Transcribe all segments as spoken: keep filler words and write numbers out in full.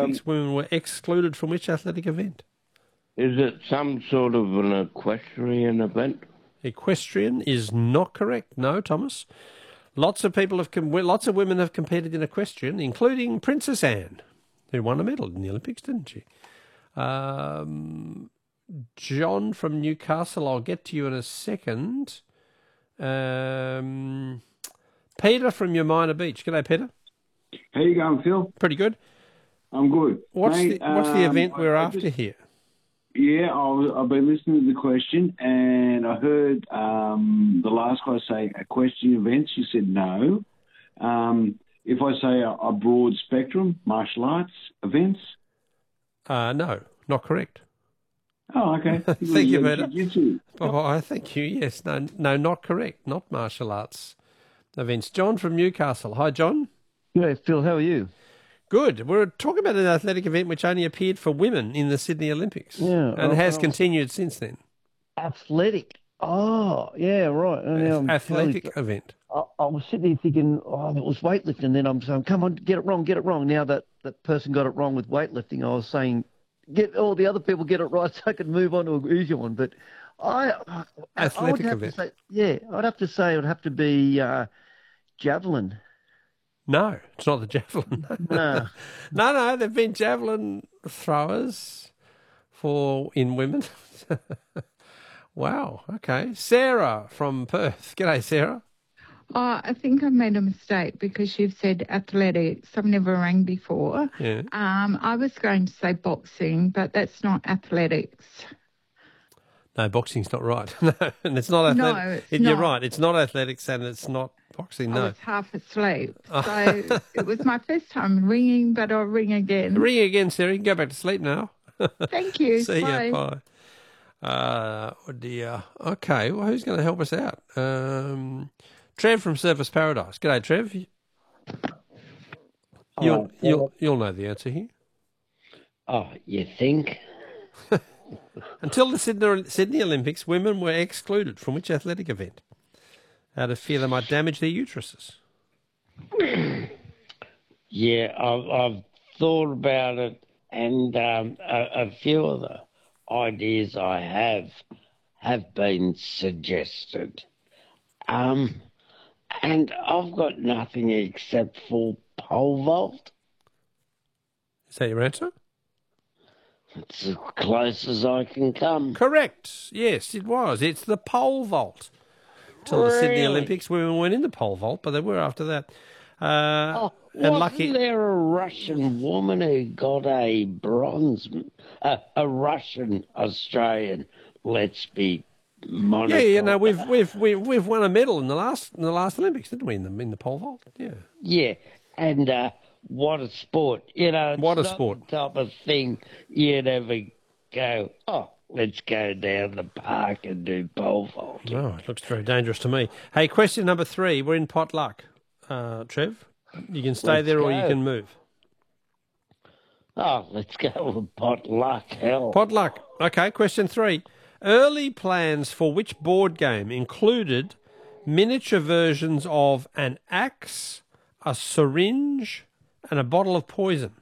Olympics, women were excluded from which athletic event? Is it some sort of an equestrian event? Equestrian is not correct. No, Thomas. Lots of people have, com- lots of women have competed in equestrian, including Princess Anne, who won a medal in the Olympics, didn't she? Um, John from Newcastle, I'll get to you in a second. Um, Peter from Umina Beach. G'day, Peter. How you going, Phil? Pretty good. I'm good. What's Mate, the What's the um, event we're I, I after just, here? Yeah, I was, I've been listening to the question, and I heard um, the last guy say equestrian events. You said no. Um, if I say a, a broad spectrum, martial arts events? Uh, no, not correct. Oh, okay. Thank you, Peter. Jiu-jitsu. Oh, I thank you. Yes, no, no, not correct. Not martial arts events. John from Newcastle. Hi, John. Yeah, Phil, how are you? Good. We're talking about an athletic event which only appeared for women in the Sydney Olympics. Yeah. And I, has I was, continued since then. Athletic. Oh, yeah, right. Now I'm athletic feeling, event. I, I was sitting there thinking, oh, it was weightlifting. Then I'm saying, come on, get it wrong, get it wrong. Now that that person got it wrong with weightlifting, I was saying, get all the other people get it right so I can move on to an easier one. But I, I, athletic I would have event. to say, yeah, I'd have to say it would have to be uh, javelin. No, it's not the javelin. No. no, no, there've been javelin throwers for in women. Wow, okay. Sarah from Perth. G'day, Sarah. Oh, I think I've made a mistake because you've said athletics. I've never rang before. Yeah. Um, I was going to say boxing, but that's not athletics. No, boxing's not right. No, and it's not No, athletics. it's You're not. right. It's not athletics and it's not boxing. I No. was half asleep. So it was my first time ringing, but I'll ring again. Ring again, Sarah. You can go back to sleep now. Thank you. See Bye. you. Bye. Uh, oh dear. Okay, well, who's going to help us out? Um, Trev from Surface Paradise. G'day, Trev. You'll, Oh, you'll, you'll know the answer here. Oh, you think? Until the Sydney, Sydney Olympics, women were excluded from which athletic event? Out of fear they might damage their uteruses. Yeah, I've, I've thought about it, and um, a, a few of the ideas I have have been suggested. Um, and I've got nothing except for pole vault. Is that your answer? It's as close as I can come. Correct. Yes, it was. It's the pole vault. Till the Sydney Really? Olympics, women weren't in the pole vault, but they were after that. Uh, Oh, and wasn't lucky. there a Russian woman who got a bronze, uh, a Russian Australian? Let's be monocle. Yeah, you know, we've we've we've we've won a medal in the last in the last Olympics, didn't we? In the in the pole vault. Yeah. Yeah, and uh, what a sport! You know, it's What a not sport. the type of thing you'd ever go, oh, let's go down the park and do pole vaulting. Oh, it looks very dangerous to me. Hey, question number three. We're in potluck, uh, Trev. You can stay Let's there or you go. can move. Oh, let's go with potluck. Hell, Potluck. Okay, question three. Early plans for which board game included miniature versions of an axe, a syringe, and a bottle of poison?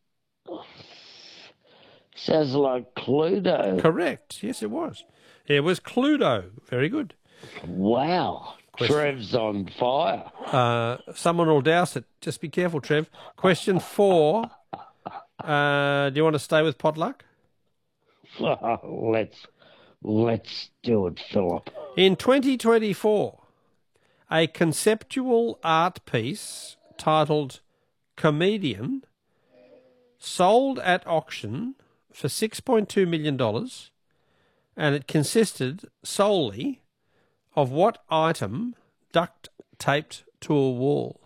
sounds like Cluedo. Correct. Yes, it was. It was Cluedo. Very good. Wow, Question. Trev's on fire. Uh, someone will douse it. Just be careful, Trev. Question four. Uh, do you want to stay with potluck? let's let's do it, Philip. In twenty twenty-four, a conceptual art piece titled Comedian sold at auction for six point two million dollars, and it consisted solely of what item duct taped to a wall?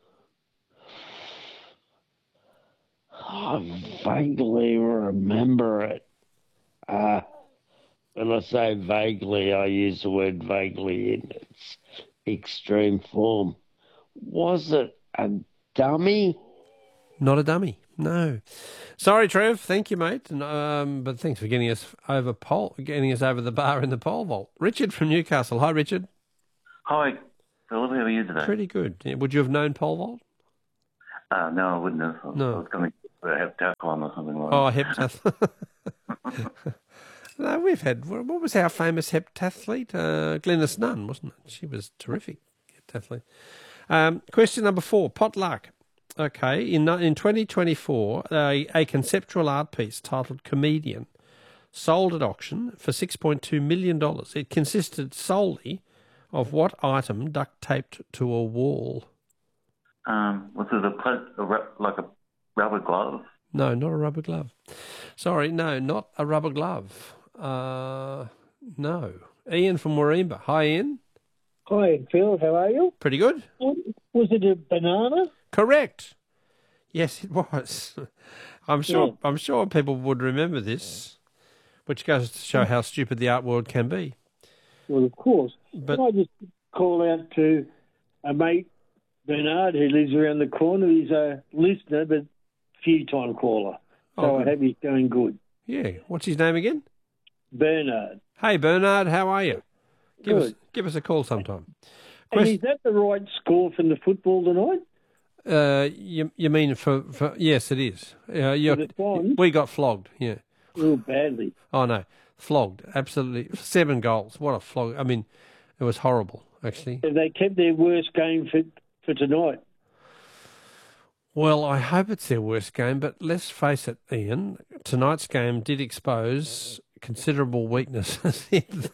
I vaguely remember it. Uh, when I say vaguely, I use the word vaguely in its extreme form. Was it a dummy? Not a dummy, no. Sorry, Trev. Thank you, mate. And, um, but thanks for getting us over pole, getting us over the bar in the pole vault. Richard from Newcastle. Hi, Richard. Hi, Philip. How are you today? Pretty good. Yeah, would you have known pole vault? Uh, no, I wouldn't have. I No. was going to have to something like Oh, that. heptathlete. No, we've had, what was our famous heptathlete? Uh, Glenys Nunn, wasn't it? She was terrific heptathlete. Um, question number four, potluck. Okay, in in twenty twenty-four, a, a conceptual art piece titled Comedian sold at auction for six point two million dollars. It consisted solely of what item duct taped to a wall? Um, was it a, pla- a ru- like a rubber glove? No, not a rubber glove. Sorry, no, not a rubber glove. Uh, no. Ian from Warringah. Hi, Ian. Hi, Phil. How are you? Pretty good. Was it a banana? Correct. Yes, it was. I'm sure. Yeah. I'm sure people would remember this, which goes to show how stupid the art world can be. Well, of course. But Can I just call out to a mate, Bernard, who lives around the corner? He's a listener, but few-time caller. So Oh, I good. hope he's going good. yeah, what's his name again? Bernard. Hey, Bernard, how are you? Give us Good. give us a call sometime. And Quest- is that the right score from the football tonight? uh, you you mean for, for yes, it is. Uh, you're, For the Swans? we got flogged. Yeah. Oh, badly. Oh no, flogged. Absolutely, seven goals. What a flog! I mean, it was horrible. Actually. Have they kept their worst game for, for tonight? Well, I hope it's their worst game, but let's face it, Ian. Tonight's game did expose considerable weaknesses. in-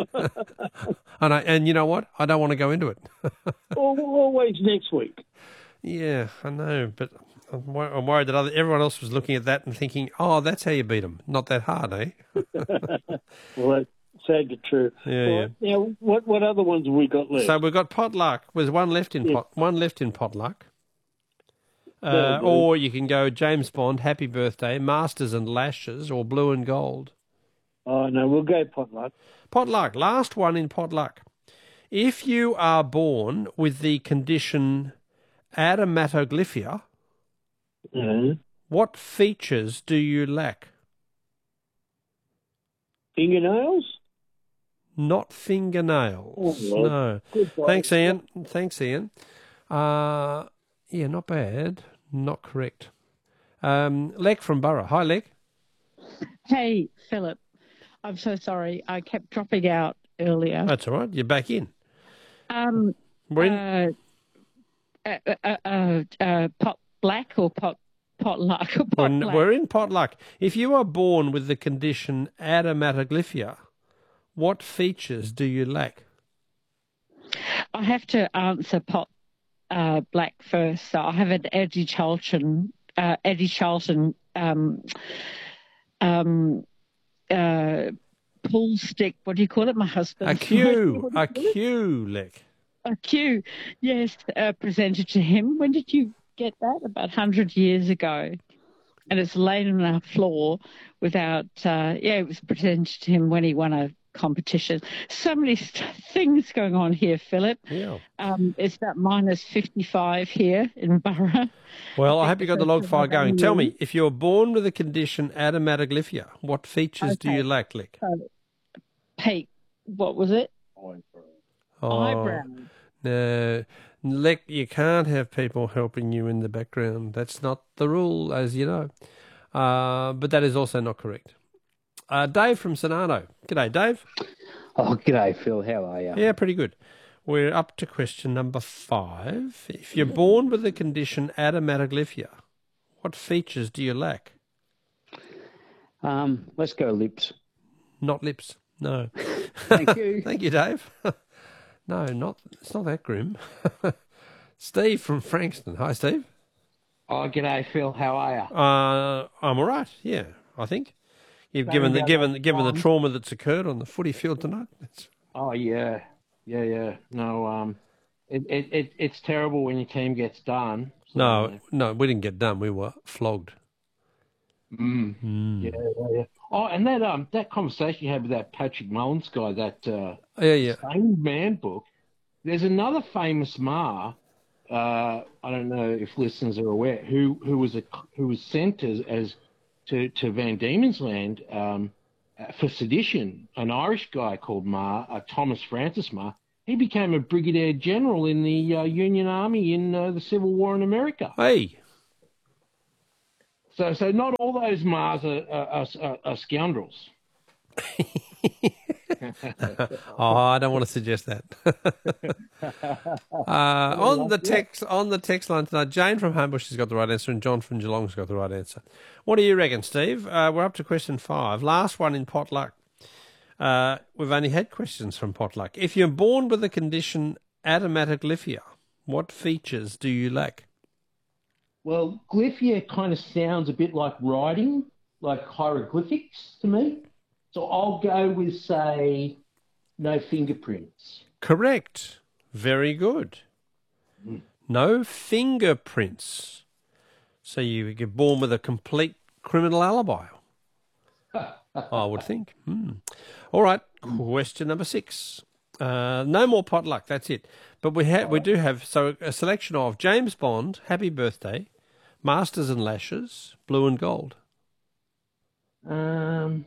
and I, and you know what? I don't want to go into it. Al- Always next week. Yeah, I know, but I'm, wor- I'm worried that other, everyone else was looking at that and thinking, "Oh, that's how you beat them. Not that hard, eh?" Well, that's sad but true. Yeah, Well, Now, what, what other ones have we got left? So we've got potluck. There's one left in Yeah. pot. One left in potluck. Uh, That'll do. or you can go James Bond, Happy Birthday, Masters and Lashes, or Blue and Gold. Oh, no, we'll go potluck. Potluck. Last one in potluck. If you are born with the condition adematoglyphia, Uh, what features do you lack? fingernails? Not fingernails. Oh, well, No. Goodbye. Thanks, Ian. Thanks, Ian. Uh, yeah, not bad. Not correct. Um, Lek from Borough. Hi, Lek. Hey, Philip. I'm so sorry. I kept dropping out earlier. That's all right. You're back in. Um, We're in. uh, uh, uh, uh, uh, pot black or pot potluck or pot We're, black? we're in potluck. If you are born with the condition adematoglyphia, what features do you lack? I have to answer pot uh, black first. So I have an Eddie Charlton, uh, Eddie Charlton um, um, uh, pool stick. What do you call it? My husband. A cue. A cue, Lek. A cue, yes, uh, presented to him. When did you get that? About one hundred years ago. And it's laid on our floor without, uh, yeah, it was presented to him when he won a competition. So many st- things going on here, Philip. Yeah. Um, it's about minus fifty-five here in Borough. Well, I, I hope think you got the it's log a file going. bit Tell unusual. me, if you're born with the condition adematoglyphia, what features do Okay. you lack, Lek? Pete, what was it? Oh, Eyebrow. No, Lek, you can't have people helping you in the background. That's not the rule, as you know. Uh, but that is also not correct. Uh, Dave from Sonado. G'day, Dave. Oh, g'day, Phil. How are you? Yeah, pretty good. We're up to question number five. If you're born with the condition adematoglyphia, what features do you lack? Um, let's go lips. Not lips. No. Thank you. Thank you, Dave. No, not. It's not that grim. Steve from Frankston. Hi, Steve. Oh, g'day, Phil. How are you? Uh, I'm all right. Yeah, I think you've given the about given that given the one. trauma that's occurred on the footy field tonight. It's, Oh, yeah. Yeah, yeah. No, um, it, it, it it's terrible when your team gets done. So, no, no, we didn't get done. We were flogged. Mm. Mm. Yeah, yeah, yeah. Oh, and that um that conversation you had with that Patrick Mullins guy, that uh, Yeah, yeah. Same Man book. There's another famous Ma. Uh, I don't know if listeners are aware who who was a who was sent as, as to to Van Diemen's Land um, for sedition. An Irish guy called Ma, uh, Thomas Francis Ma. He became a brigadier general in the uh, Union Army in uh, the Civil War in America. Hey, So, so not all those Mars are, are, are, are scoundrels. Oh, I don't want to suggest that. uh, on the text on the text line tonight, Jane from Homebush has got the right answer, and John from Geelong's got the right answer. What do you reckon, Steve? Uh, we're up to question five, last one in potluck. Uh, we've only had questions from potluck. If you're born with the condition adamatoglyphia, what features do you lack? Well, glyphia kind of sounds a bit like writing, like hieroglyphics to me. So I'll go with, say, no fingerprints. Correct. Very good. Mm. No fingerprints. So you get born with a complete criminal alibi, I would think. Hmm. All right, question number six. Uh, no more potluck, that's it. But we ha- we do have so a selection of James Bond, Happy Birthday, Masters and Lashes, Blue and Gold. Um.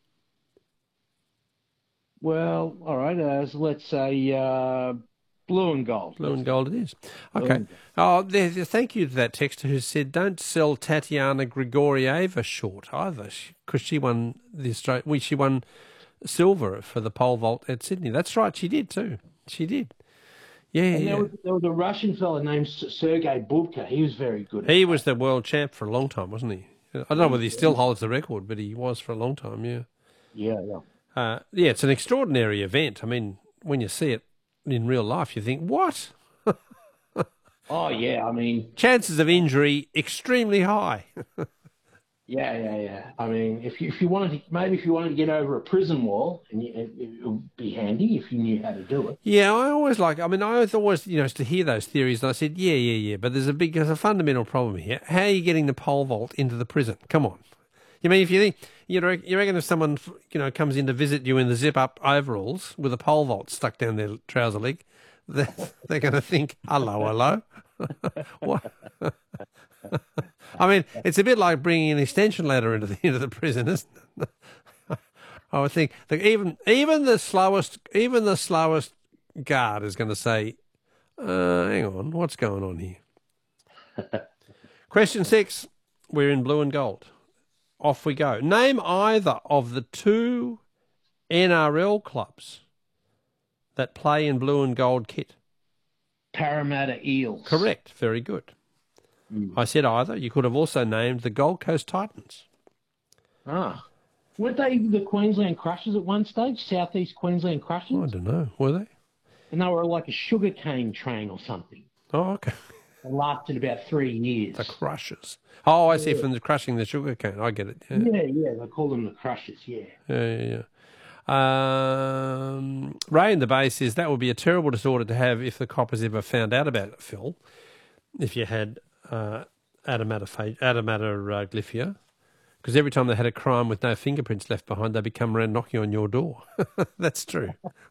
Well, all right. Uh, so let's say uh, blue and gold. Blue and gold it is. Blue Okay. and gold. Oh, there, there- thank you to that texter who said, don't sell Tatiana Grigorieva short either, because she won the Australia. We she won silver for the pole vault at Sydney. That's right, she did too. She did. Yeah, And yeah. there was, there was a Russian fellow named S- Sergei Bubka. He was very good. At He that. was the world champ for a long time, wasn't he? I don't know whether he still holds the record, but he was for a long time. Yeah. Yeah, yeah. Uh, yeah, it's an extraordinary event. I mean, when you see it in real life, you think, what? Oh, yeah. I mean, Chances of injury extremely high. yeah, yeah, yeah. I mean, if you if you wanted to, maybe if you wanted to get over a prison wall, and you, it, it would be handy if you knew how to do it. Yeah, I always like, I mean, I always, you know, used to hear those theories, and I said, yeah, yeah, yeah, but there's a big, there's a fundamental problem here. How are you getting the pole vault into the prison? Come on. You mean, if you think, you know, you reckon if someone, you know, comes in to visit you in the zip-up overalls with a pole vault stuck down their trouser leg, they're, they're going to think, hello, hello. What? I mean, it's a bit like bringing an extension ladder into the into the prison, isn't it? I would think that even even the slowest even the slowest guard is going to say, uh, "Hang on, what's going on here?" Question six. We're in blue and gold. Off we go. Name either of the two N R L clubs that play in blue and gold kit. Parramatta Eels. Correct. Very good. Mm. I said either. You could have also named the Gold Coast Titans. Ah. Weren't they the Queensland Crushers at one stage? Southeast Queensland Crushers? I don't know. Were they? And they were like a sugarcane train or something. Oh, okay. They lasted about three years. The Crushers. Oh, I see. From the crushing the sugar cane. I get it. Yeah, Yeah, yeah. They call them the Crushers, yeah. yeah, yeah. yeah. Um, Ray in the Bay says that would be a terrible disorder to have if the coppers ever found out about it, Phil. If you had uh, adamatophagia, adamatoglyphia, because every time they had a crime with no fingerprints left behind, they become around knocking on your door. That's true.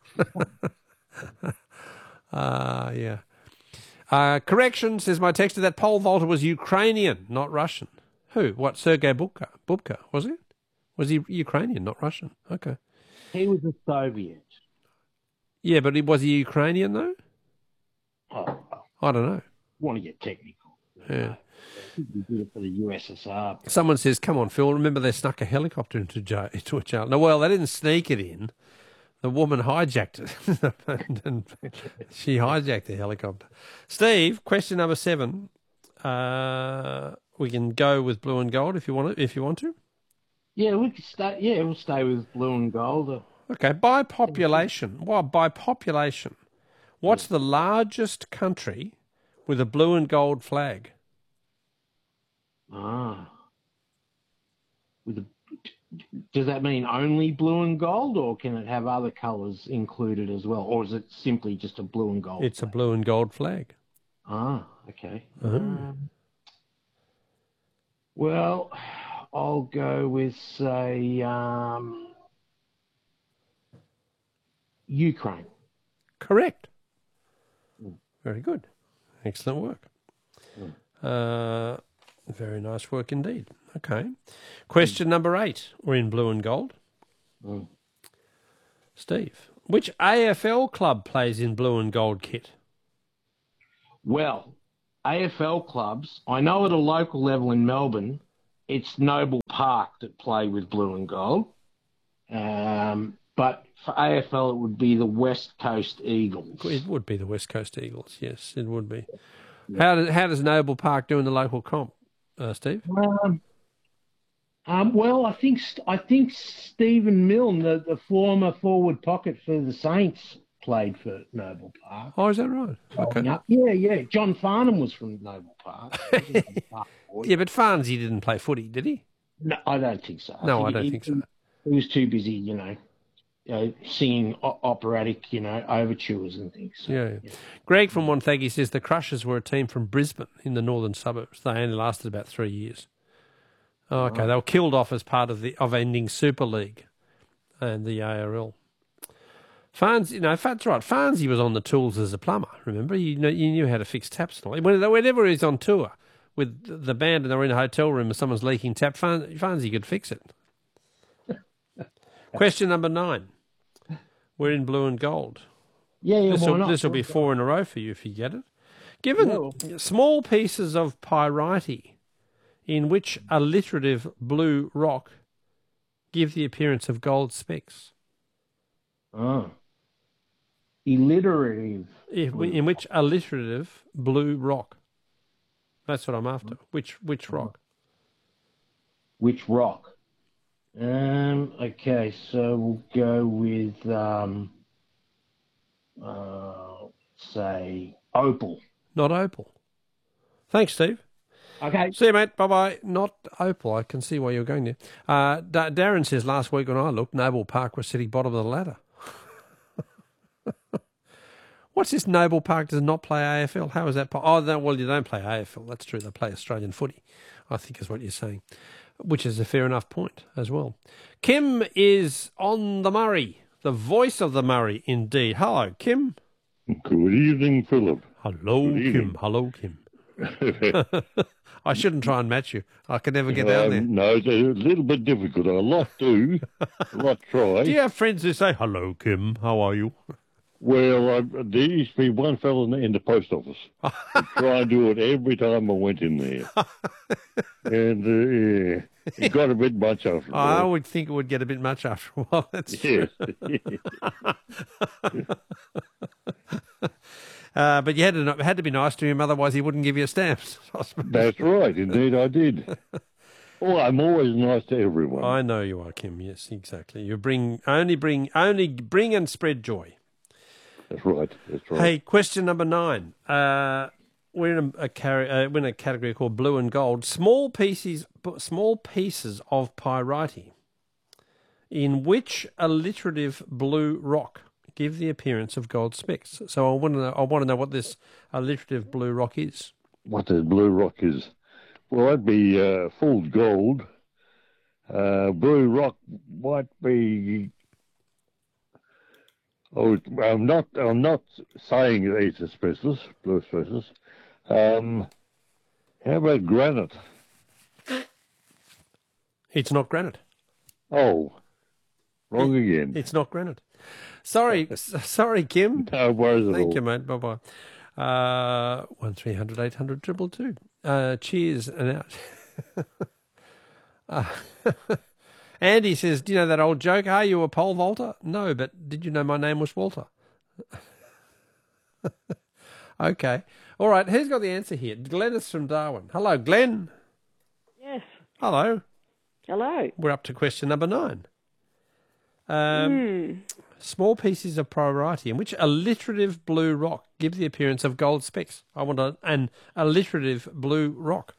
uh, yeah. Uh, correction, says my texter, that pole vaulter was Ukrainian, not Russian. Who? What? Sergei Bubka? Bubka, was it? Was he Ukrainian, not Russian? Okay. He was a Soviet. Yeah, but he- was he Ukrainian, though? Oh, I don't know. want to get technical. Yeah. He did it for the U S S R. Someone says, come on, Phil, remember they snuck a helicopter into, jail, into a jail. No, well, they didn't sneak it in. The woman hijacked it. and, and she hijacked the helicopter. Steve, question number seven. Uh, we can go with blue and gold if you want to. If you want to. Yeah, we could stay. Yeah, we'll stay with blue and gold. Okay, by population. Well, by population, what's the largest country with a blue and gold flag? Ah. With a, does that mean only blue and gold, or can it have other colours included as well, or is it simply just a blue and gold? It's a blue and gold flag. Ah, okay. Uh-huh. Um, well, I'll go with, say, um, Ukraine. Correct. Very good. Excellent work. Uh, very nice work indeed. Okay. Question number eight. We're in blue and gold. Mm. Steve, which A F L club plays in blue and gold kit? Well, A F L clubs, I know at a local level in Melbourne, it's Noble Park that play with blue and gold. Um, but for A F L, it would be the West Coast Eagles. It would be the West Coast Eagles, yes, it would be. Yeah. How, does, how does Noble Park do in the local comp, uh, Steve? Um, um, well, I think I think Stephen Milne, the, the former forward pocket for the Saints, played for Noble Park. Oh, is that right? Okay. Up. Yeah, yeah. John Farnham was from Noble Park. Yeah, but Farnsey didn't play footy, did he? No, I don't think so. No, I, I don't he, think so. He was too busy, you know, you know singing o- operatic, you know, overtures and things. So, yeah, yeah. Greg from Wonthaggi says the Crushers were a team from Brisbane in the northern suburbs. They only lasted about three years. Oh, okay, right. They were killed off as part of the of ending Super League and the A R L. Farnsey, you know, that's right. Farnsey was on the tools as a plumber. Remember, you know, you knew how to fix taps and all. Whenever he's on tour with the band and they're in a hotel room and someone's leaking tap, Farnsey could fix it. Question number nine. We're in blue and gold. Yeah, yeah. This why will, not? This will be four in a row for you if you get it. Given yeah. small pieces of pyrite in which alliterative blue rock give the appearance of gold specks. Oh. Alliterative. If, in which alliterative blue rock. That's what I'm after. Which which rock? Which rock? Um. Okay, so we'll go with um. Uh, say opal. Not opal. Thanks, Steve. Okay. See you, mate. Bye-bye. Not opal. I can see why you're going there. Uh, D- Darren says last week when I looked, Noble Park was sitting bottom of the ladder. What's this? Noble Park does not play A F L? How is that? Po- oh, no, well, you don't play A F L. That's true. They play Australian footy, I think is what you're saying, which is a fair enough point as well. Kim is on the Murray, the voice of the Murray, indeed. Hello, Kim. Good evening, Philip. Hello, Good Kim. evening. Hello, Kim. I shouldn't try and match you. I can never get down um, there. No, it's a little bit difficult. A lot do, a lot try. Do you have friends who say, hello, Kim, how are you? Well, I, there used to be one fellow in the, in the post office who tried to do it every time I went in there. and uh, yeah, it got a bit much after a while. I would think it would get a bit much after a while. That's yes. true. Uh, but you had to, had to be nice to him, otherwise he wouldn't give you stamps. That's right, indeed I did. Oh, I'm always nice to everyone. I know you are, Kim. Yes, exactly. You bring only bring only bring and spread joy. That's right. That's right. Hey, question number nine. Uh, we're in a, a, car- uh, we're in a category called blue and gold. Small pieces, small pieces of pyrite, in which alliterative blue rock give the appearance of gold specks. So I want to know, I want to know what this alliterative blue rock is. What the blue rock is? Well, that'd be uh, full gold. Uh, blue rock might be. Oh, I'm not. I'm not saying it's asbestos, blue asbestos. Um, how about granite? It's not granite. Oh, wrong it, again. It's not granite. Sorry, sorry, Kim. No worries at all. Thank you, mate. Bye bye. Uh, one three hundred eight hundred triple two. Uh, cheers and out. uh, Andy says, "Do you know that old joke? Are you a pole vaulter?" No, but did you know my name was Walter? Okay, all right. Who's got the answer here? Glenn is from Darwin. Hello, Glenn. Yes. Hello. Hello. We're up to question number nine. Um, mm. Small pieces of pyrite in which alliterative blue rock give the appearance of gold specks. I want a, an alliterative blue rock.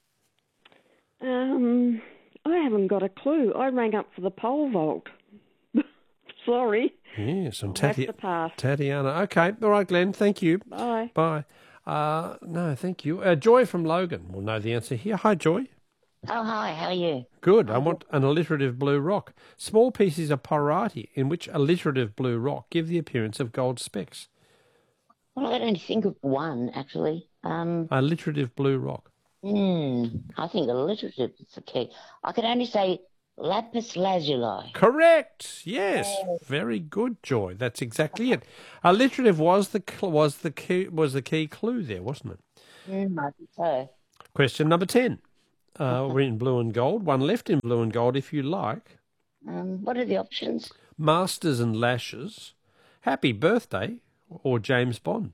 Um, I haven't got a clue. I rang up for the pole vault. Sorry. Yes, and I'll have Tati- to pass. Tatiana. Okay, all right, Glenn. Thank you. Bye. Bye. Uh, no, thank you. Uh, Joy from Logan will know the answer here. Hi, Joy. Oh, hi, how are you? Good. I want an alliterative blue rock. Small pieces of pyrite in which alliterative blue rock give the appearance of gold specks. Well, I can only think of one, actually. Um, alliterative blue rock. Hmm, I think alliterative is the key. I can only say lapis lazuli. Correct. Yes. Oh. Very good, Joy. That's exactly it. Alliterative was the was the key was the key clue there, wasn't it? Mm, I think so. Question number ten. Uh, we're in blue and gold. One left in blue and gold if you like. Um, what are the options? Masters and Lashes, Happy Birthday, or James Bond.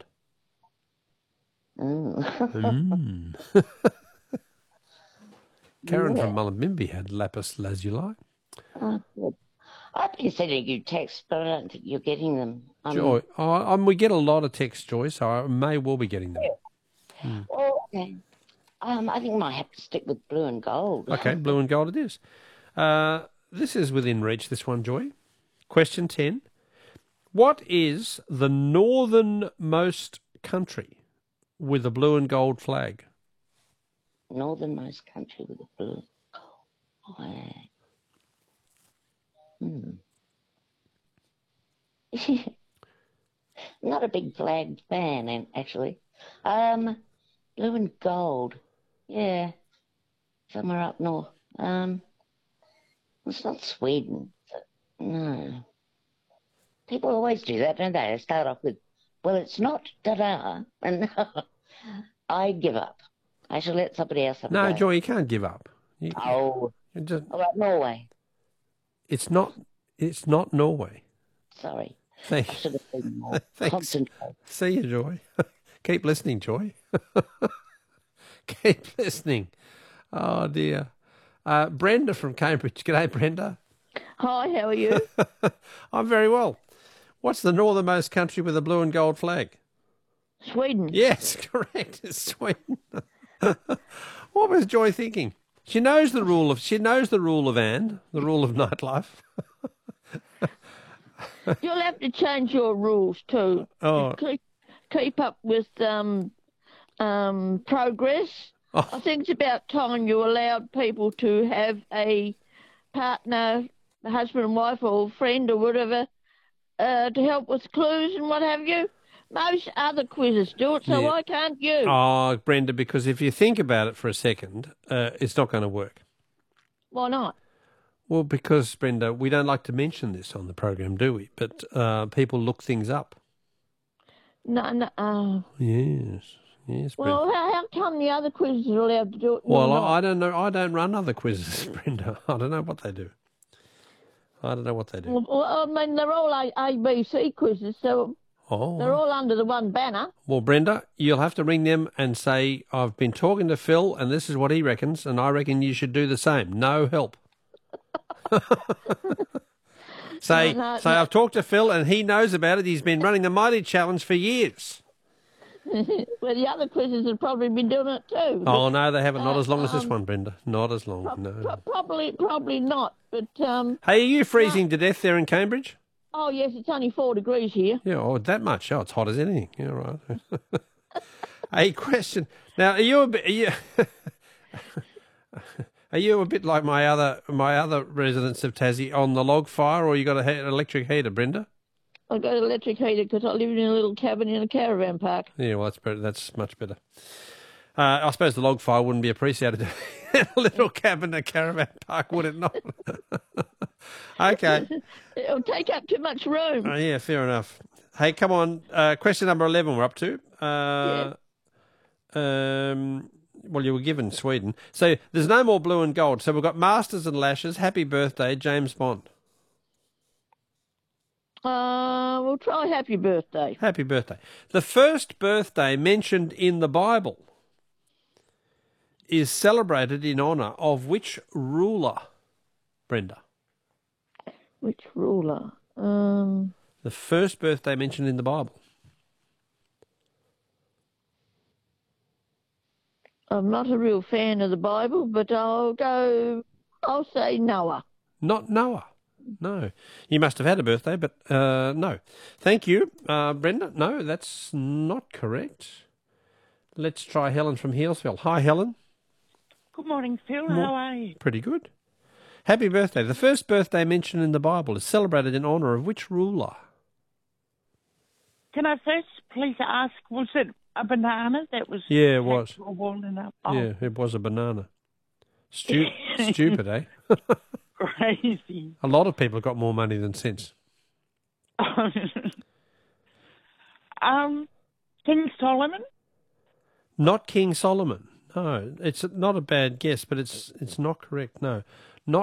Mm. Mm. Karen Yeah. from Mullumbimby had lapis lazuli. Oh, good. I've been sending you texts, but I don't think you're getting them. Um, Joy, oh, um, we get a lot of texts, Joy, so I may well be getting them. Hmm. Oh, okay. Um, I think I might have to stick with blue and gold. Okay, blue and gold it is. Uh, this is within reach, this one, Joy. Question ten. What is the northernmost country with a blue and gold flag? Northernmost country with a blue flag. Hmm. Not a big flag fan, and- actually. Um, blue and gold. Yeah, somewhere up north. Um, it's not Sweden. No. People always do that, don't they? They start off with, well, it's not da-da, and I give up. I shall let somebody else have a No, go. Joy, you can't give up. You, Oh, you just, all right, Norway. it's not. It's not Norway. Sorry. Thank I should have been more Thanks. concentrated. See you, Joy. Keep listening, Joy. Keep listening. Oh, dear. Uh, Brenda from Cambridge. G'day, Brenda. Hi, how are you? I'm very well. What's the northernmost country with a blue and gold flag? Sweden. Yes, correct. It's Sweden. What was Joy thinking? She knows the rule of she knows the rule of Anne, the rule of nightlife. You'll have to change your rules too. Oh. Keep, keep up with um, um, progress. Oh. I think it's about time you allowed people to have a partner, husband and wife or friend or whatever, uh, to help with clues and what have you. Most other quizzes do it, so Yeah. why can't you? Oh, Brenda, because if you think about it for a second, uh, it's not going to work. Why not? Well, because, Brenda, we don't like to mention this on the program, do we? But uh, people look things up. No, no. Uh, Yes, yes, Brenda. well, how, how come the other quizzes are allowed to do it? and Well, you're not? I, I don't know. I don't run other quizzes, Brenda. I don't know what they do. I don't know what they do. Well, well, I mean, they're all A, A B, C quizzes, so Oh. they're all under the one banner. Well, Brenda, you'll have to ring them and say, I've been talking to Phil and this is what he reckons, and I reckon you should do the same. No help. say, No, no, say no. I've talked to Phil and he knows about it. He's been running the Mighty Challenge for years. Well, the other quizzes have probably been doing it too. Oh, no, they haven't. Not as long as this um, one, Brenda. Not as long, Pro- no. pro- probably, probably not. But um, Hey, are you freezing to death there in Cambridge? oh yes, it's only four degrees here. Yeah, oh, that much. Oh, it's hot as anything. Yeah, right. A question. Now, are you a bit? Are you, are you a bit like my other my other residents of Tassie on the log fire, or you got a he- an electric heater, Brenda? I got an electric heater because I live in a little cabin in a caravan park. Yeah, well, that's better. That's much better. Uh, I suppose the log fire wouldn't be appreciated in a little cabin in a caravan park, would it not? Okay. It'll take up too much room. Uh, yeah, fair enough. Hey, come on. Uh, question number eleven we're up to. Uh, um, well, you were given Sweden. So there's no more blue and gold. So we've got Masters and Lashes, Happy Birthday, James Bond. Uh, we'll try Happy Birthday. Happy Birthday. The first birthday mentioned in the Bible is celebrated in honour of which ruler, Brenda? Which ruler? Um, The first birthday mentioned in the Bible. I'm not a real fan of the Bible, but I'll go. I'll say Noah. Not Noah. No. You must have had a birthday, but uh, no. Thank you, uh, Brenda. No, that's not correct. Let's try Helen from Healesville. Hi, Helen. Good morning, Phil. Mo- How are you? Pretty good. Happy birthday. The first birthday mentioned in the Bible is celebrated in honour of which ruler? Can I first please ask, was it a banana that was... Yeah, it was. A wall and up? Oh, Yeah, it was a banana. Stu- stupid, eh? crazy. A lot of people have got more money than sense. um, King Solomon? Not King Solomon. No, it's not a bad guess, but it's it's not correct. No,